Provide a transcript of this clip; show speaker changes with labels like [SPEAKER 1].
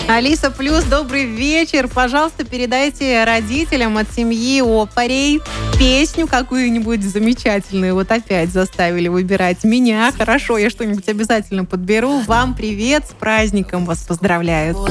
[SPEAKER 1] Алиса Плюс, добрый вечер. Пожалуйста, передайте родителям от семьи Опарей песню какую-нибудь замечательную. Вот опять заставили выбирать меня. Хорошо, я что-нибудь обязательно подберу. Вам привет, с праздником вас поздравляют.